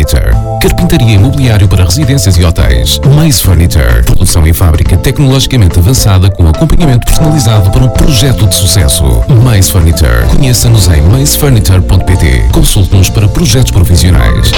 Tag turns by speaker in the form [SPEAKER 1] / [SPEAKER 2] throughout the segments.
[SPEAKER 1] Furniture. Carpintaria e mobiliário para residências e hotéis. Mais Furniture. Produção em fábrica tecnologicamente avançada com acompanhamento personalizado para um projeto de sucesso. Mais Furniture. Conheça-nos em maisfurniture.pt. Consulte-nos para projetos profissionais.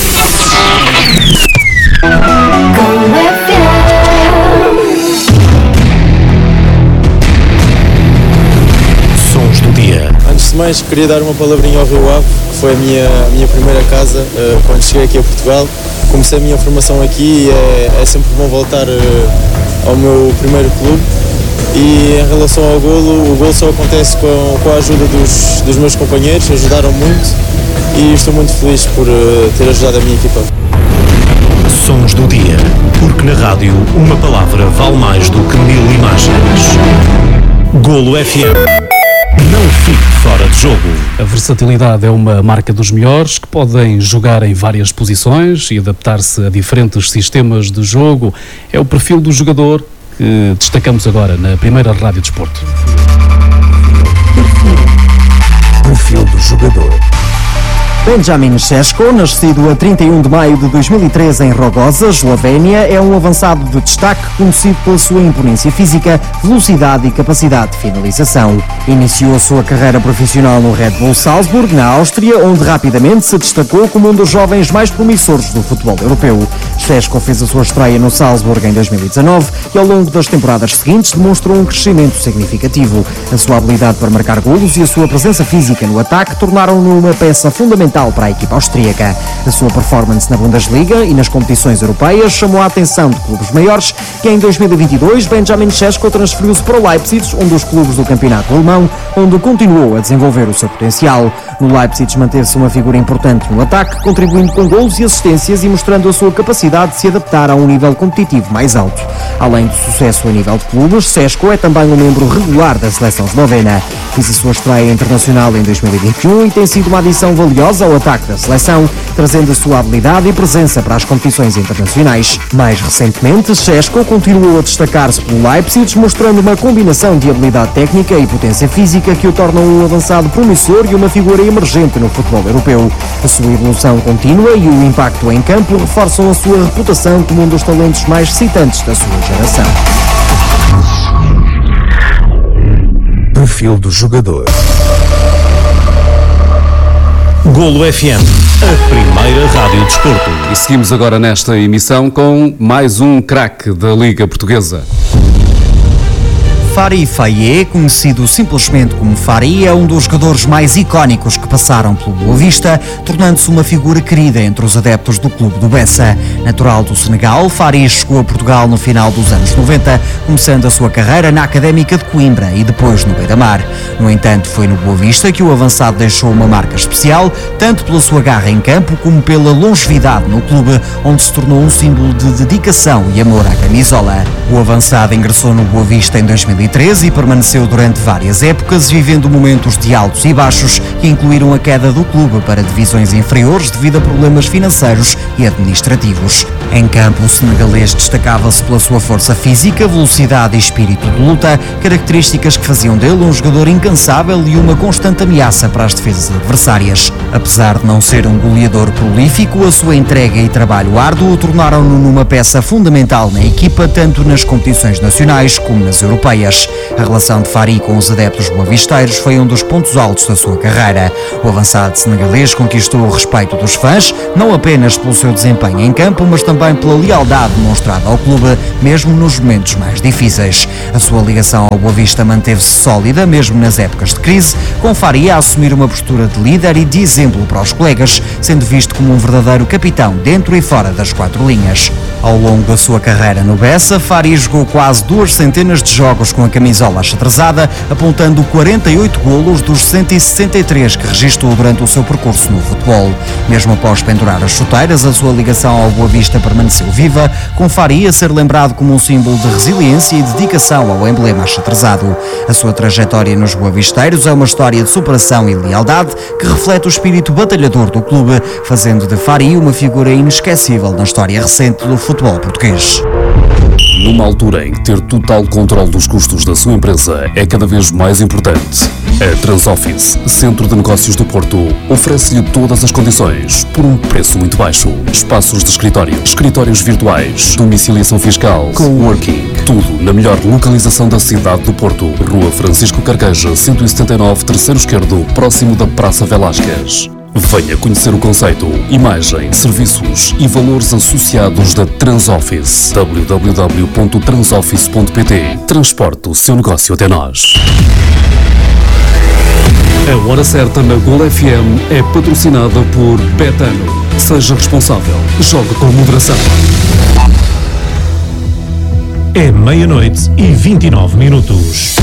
[SPEAKER 2] Sons do dia.
[SPEAKER 3] Antes de mais, queria dar uma palavrinha ao Rio Ave, que foi a minha primeira casa quando cheguei aqui a Portugal. Comecei a minha formação aqui e é sempre bom voltar ao meu primeiro clube. E em relação ao golo, o golo só acontece com a ajuda dos meus companheiros, ajudaram muito e estou muito feliz por ter ajudado a minha equipa.
[SPEAKER 2] Sons do dia, porque na rádio uma palavra vale mais do que 1000 imagens. Golo FM. Não fique fora de jogo.
[SPEAKER 4] A versatilidade é uma marca dos melhores, que podem jogar em várias posições e adaptar-se a diferentes sistemas de jogo. É o perfil do jogador que destacamos agora na primeira Rádio Desporto.
[SPEAKER 2] Perfil do jogador.
[SPEAKER 5] Benjamin Šeško, nascido a 31 de maio de 2013 em Rogoza, Eslovénia, é um avançado de destaque conhecido pela sua imponência física, velocidade e capacidade de finalização. Iniciou a sua carreira profissional no Red Bull Salzburg, na Áustria, onde rapidamente se destacou como um dos jovens mais promissores do futebol europeu. Šeško fez a sua estreia no Salzburg em 2019 e ao longo das temporadas seguintes demonstrou um crescimento significativo. A sua habilidade para marcar golos e a sua presença física no ataque tornaram-no uma peça fundamental para a equipa austríaca. A sua performance na Bundesliga e nas competições europeias chamou a atenção de clubes maiores e em 2022 Benjamin Šeško transferiu-se para o Leipzig, um dos clubes do campeonato alemão, onde continuou a desenvolver o seu potencial. No Leipzig manteve-se uma figura importante no ataque, contribuindo com golos e assistências e mostrando a sua capacidade de se adaptar a um nível competitivo mais alto. Além do sucesso a nível de clubes, Šeško é também um membro regular da seleção eslovena. Fez a sua estreia internacional em 2021 e tem sido uma adição valiosa ao ataque da seleção, trazendo a sua habilidade e presença para as competições internacionais. Mais recentemente, Šeško continuou a destacar-se pelo Leipzig, mostrando uma combinação de habilidade técnica e potência física que o tornam um avançado promissor e uma figura emergente no futebol europeu. A sua evolução contínua e o impacto em campo reforçam a sua reputação como um dos talentos mais excitantes da sua geração.
[SPEAKER 2] Perfil do jogador. Golo FM, a primeira rádio desporto.
[SPEAKER 4] E seguimos agora nesta emissão com mais um craque da Liga Portuguesa.
[SPEAKER 5] Fari Faye, conhecido simplesmente como Fari, é um dos jogadores mais icónicos que passaram pelo Boa Vista, tornando-se uma figura querida entre os adeptos do clube do Bessa. Natural do Senegal, Fari chegou a Portugal no final dos anos 90, começando a sua carreira na Académica de Coimbra e depois no Beira-Mar. No entanto, foi no Boa Vista que o avançado deixou uma marca especial, tanto pela sua garra em campo como pela longevidade no clube, onde se tornou um símbolo de dedicação e amor à camisola. O avançado ingressou no Boa Vista em 2013 e permaneceu durante várias épocas, vivendo momentos de altos e baixos que incluíram a queda do clube para divisões inferiores devido a problemas financeiros e administrativos. Em campo, o senegalês destacava-se pela sua força física, velocidade e espírito de luta, características que faziam dele um jogador incansável e uma constante ameaça para as defesas adversárias. Apesar de não ser um goleador prolífico, a sua entrega e trabalho árduo o tornaram-no numa peça fundamental na equipa, tanto nas competições nacionais como nas europeias. A relação de Fari com os adeptos boavisteiros foi um dos pontos altos da sua carreira. O avançado senegalês conquistou o respeito dos fãs, não apenas pelo seu desempenho em campo, mas também pela lealdade demonstrada ao clube, mesmo nos momentos mais difíceis. A sua ligação ao Boa Vista manteve-se sólida, mesmo nas épocas de crise, com Fari a assumir uma postura de líder e de exemplo para os colegas, sendo visto como um verdadeiro capitão dentro e fora das quatro linhas. Ao longo da sua carreira no Bessa, Fari jogou quase 200 de jogos com a camisola achatrezada, apontando 48 golos dos 163 que registrou durante o seu percurso no futebol. Mesmo após pendurar as chuteiras, a sua ligação ao Boa Vista permaneceu viva, com Fari a ser lembrado como um símbolo de resiliência e dedicação ao emblema achatrezado. A sua trajetória nos boavisteiros é uma história de superação e lealdade que reflete o espírito batalhador do clube, fazendo de Fari uma figura inesquecível na história recente do futebol português.
[SPEAKER 6] Numa altura em que ter total controle dos custos da sua empresa é cada vez mais importante, a Transoffice, Centro de Negócios do Porto, oferece-lhe todas as condições por um preço muito baixo. Espaços de escritório, escritórios virtuais, domiciliação fiscal, coworking, tudo na melhor localização da cidade do Porto. Rua Francisco Carqueja, 179, terceiro esquerdo, próximo da Praça Velásquez. Venha conhecer o conceito, imagem, serviços e valores associados da Transoffice. www.transoffice.pt. Transporte o seu negócio até nós.
[SPEAKER 2] A Hora Certa na Gol FM é patrocinada por Betano. Seja responsável. Jogue com moderação. É 00:29.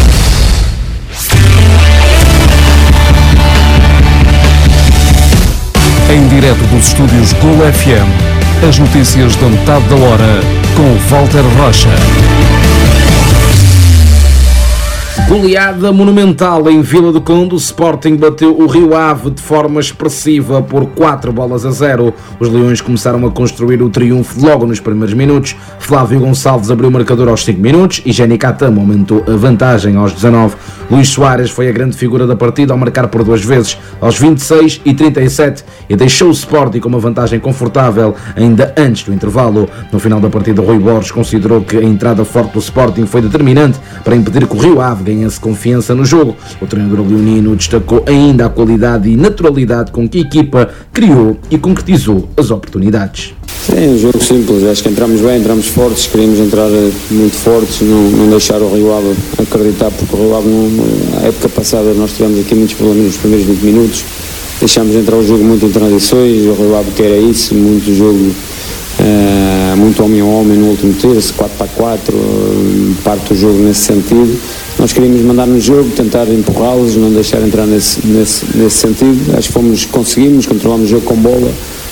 [SPEAKER 2] Em direto dos estúdios Gol FM, as notícias da metade da hora com Walter Rocha.
[SPEAKER 7] Goleada monumental em Vila do Conde. O Sporting bateu o Rio Ave de forma expressiva por 4-0. Os Leões começaram a construir o triunfo logo nos primeiros minutos. Flávio Gonçalves abriu o marcador aos 5 minutos e Jenny Catamo aumentou a vantagem aos 19. Luís Soares foi a grande figura da partida ao marcar por 2 vezes, aos 26 e 37, e deixou o Sporting com uma vantagem confortável ainda antes do intervalo. No final da partida, Rui Borges considerou que a entrada forte do Sporting foi determinante para impedir que o Rio Ave ganhasse confiança no jogo. O treinador leonino destacou ainda a qualidade e naturalidade com que a equipa criou e concretizou as oportunidades.
[SPEAKER 8] Sim, um jogo simples, acho que entramos bem, entramos fortes, queríamos entrar muito fortes, não deixar o Rio Ave acreditar, porque o Rio Ave, na época passada, nós tivemos aqui muitos problemas nos primeiros 20 minutos, deixámos entrar o jogo muito em transições, o Rio Ave que era isso, muito jogo, muito homem a homem no último terço, 4-4, parte do jogo nesse sentido. Nós queríamos mandar no jogo, tentar empurrá-los, não deixar entrar nesse sentido. Acho que conseguimos, controlámos o jogo com bola,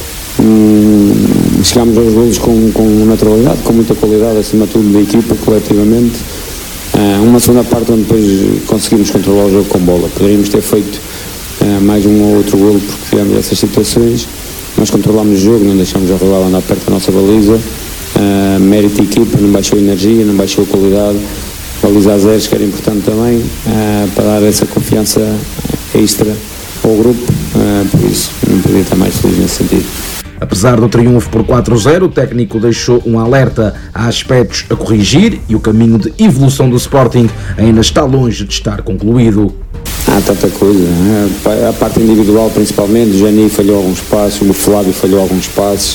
[SPEAKER 8] chegámos aos golos com naturalidade, com muita qualidade, acima de tudo da equipa, coletivamente. Uma segunda parte onde depois conseguimos controlar o jogo com bola. Poderíamos ter feito mais um ou outro golo porque tivemos essas situações. Nós controlámos o jogo, não deixámos o rival andar perto da nossa baliza. Mérito da equipa, não baixou a energia, não baixou a qualidade. Baliza a zeros, que era importante também, para dar essa confiança extra ao grupo, por isso não podia estar mais feliz nesse sentido.
[SPEAKER 7] Apesar do triunfo por 4-0, o técnico deixou um alerta a aspectos a corrigir e o caminho de evolução do Sporting ainda está longe de estar concluído.
[SPEAKER 8] Há tanta coisa, a parte individual principalmente, o Jani falhou alguns passos, o Flávio falhou alguns passos,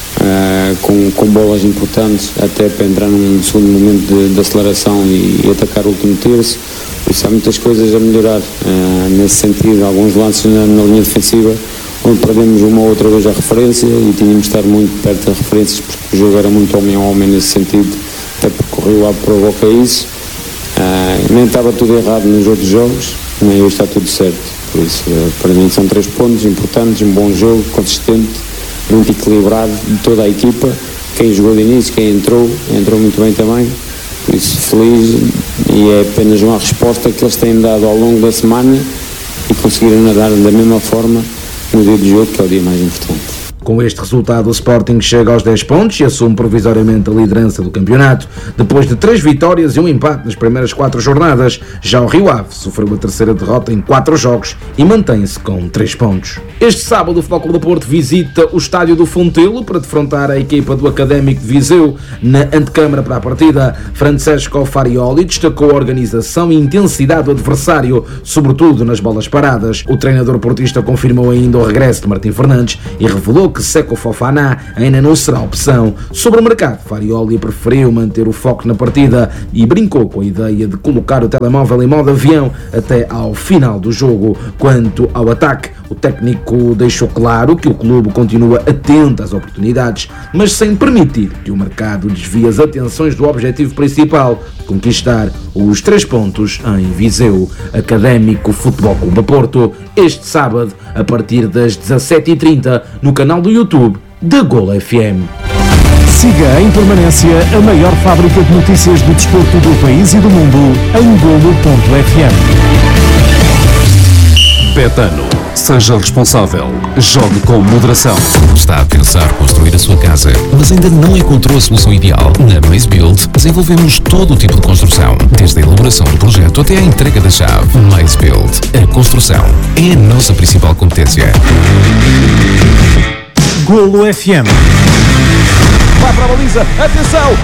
[SPEAKER 8] com bolas importantes, até para entrar num segundo momento de aceleração e atacar o último terço. Por isso há muitas coisas a melhorar nesse sentido, alguns lances na linha defensiva, onde perdemos uma ou outra vez a referência e tínhamos de estar muito perto das referências, porque o jogo era muito homem a homem nesse sentido, até porque o Rio Ave provoca isso. Nem estava tudo errado nos outros jogos, nem hoje está tudo certo. Por isso, para mim são 3 pontos importantes, um bom jogo, consistente, muito equilibrado de toda a equipa. Quem jogou de início, quem entrou muito bem também. Por isso, feliz, e é apenas uma resposta que eles têm dado ao longo da semana e conseguiram nadar da mesma forma no dia de jogo, que é o dia mais importante.
[SPEAKER 7] Com este resultado, o Sporting chega aos 10 pontos e assume provisoriamente a liderança do campeonato, depois de 3 vitórias e um empate nas primeiras 4 jornadas. Já o Rio Ave sofreu a terceira derrota em 4 jogos e mantém-se com 3 pontos. Este sábado, o Futebol Clube do Porto visita o estádio do Fontelo para defrontar a equipa do Académico de Viseu. Na antecâmara para a partida, Francesco Farioli destacou a organização e intensidade do adversário, sobretudo nas bolas paradas. O treinador portista confirmou ainda o regresso de Martim Fernandes e revelou que Seko Fofana ainda não será opção. Sobre o mercado, Farioli preferiu manter o foco na partida e brincou com a ideia de colocar o telemóvel em modo avião até ao final do jogo. Quanto ao ataque, o técnico deixou claro que o clube continua atento às oportunidades, mas sem permitir que o mercado desvie as atenções do objetivo principal, conquistar os 3 pontos em Viseu. Académico Futebol Clube do Porto, este sábado, a partir das 17h30, no canal do YouTube da Gol FM.
[SPEAKER 2] Siga em permanência a maior fábrica de notícias do desporto do país e do mundo em golo.fm. Betano.
[SPEAKER 6] Seja responsável. Jogue com moderação.
[SPEAKER 1] Está a pensar construir a sua casa, mas ainda não encontrou a solução ideal? Na Maze Build desenvolvemos todo o tipo de construção, desde a elaboração do projeto até a entrega da chave. Maze Build. A construção é a nossa principal competência.
[SPEAKER 2] Golo FM.
[SPEAKER 9] Vai para a baliza, atenção,